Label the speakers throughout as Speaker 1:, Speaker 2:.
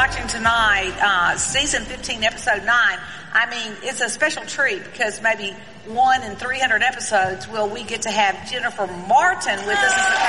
Speaker 1: watching tonight, season 15, episode 9, I mean, it's a special treat because maybe 1 in 300 episodes will we get to have Jennifer Martin with us as the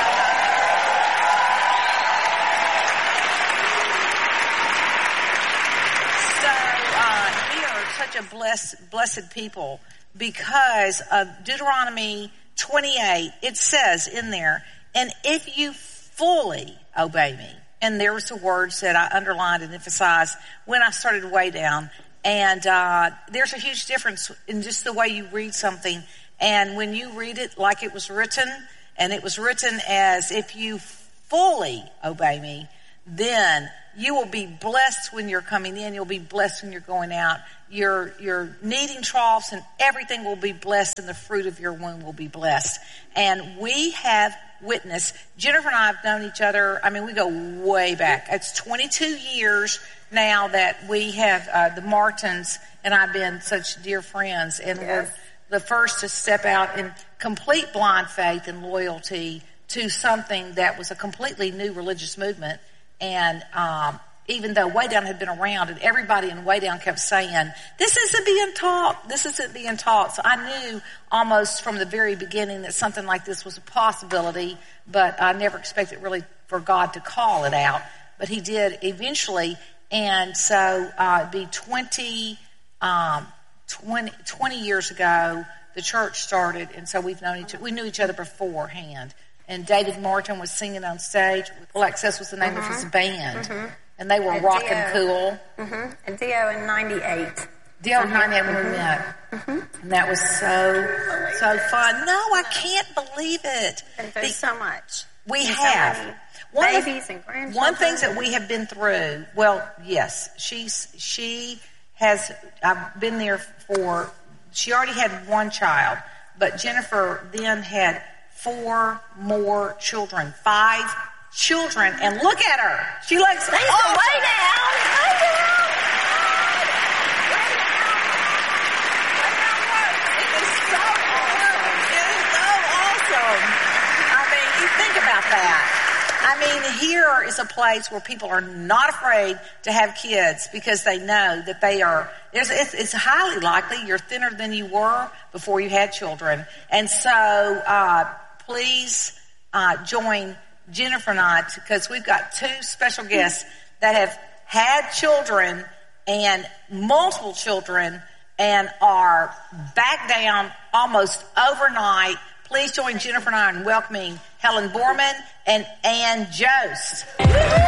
Speaker 1: So we are such a blessed people because of Deuteronomy 28. It says in there, and if you fully obey me, and there was the words that I underlined and emphasized when I started way down. And there's a huge difference in just the way you read something. And when you read it like it was written, and it was written as if you fully obey me, then you will be blessed when you're coming in. You'll be blessed when you're going out. Your kneading troughs and everything will be blessed, and the fruit of your womb will be blessed. And we have witnessed. Jennifer and I have known each other. I mean, we go way back. It's 22 years now that we have the Martins and I've been such dear friends. And we're the first to step out in complete blind faith and loyalty to something that was a completely new religious movement. And even though Way Down had been around, and everybody in Way Down kept saying, this isn't being taught. So I knew almost from the very beginning that something like this was a possibility, but I never expected really for God to call it out. But he did eventually. And so it'd be 20 years ago, the church started, and so we knew each other beforehand. And David Martin was singing on stage. All Access was the name of his band. And they were rock and cool.
Speaker 2: And Dio in 98.
Speaker 1: Dio in 98 when we met. And that was so fun. No, I can't believe it.
Speaker 2: And there's so much.
Speaker 1: We have.
Speaker 2: Babies and grandchildren.
Speaker 1: One thing that we have been through, well, yes, I've been there she already had one child, but Jennifer then had 4 more children, 5 children, and look at her. She looks awesome.
Speaker 2: Way down.
Speaker 1: It is so awesome. I mean, you think about that. I mean, here is a place where people are not afraid to have kids because they know that it's highly likely you're thinner than you were before you had children. And so, please, join Jennifer and I, because we've got 2 special guests that have had children and multiple children and are back down almost overnight. Please join Jennifer and I in welcoming Helen Borman and Ann Jost.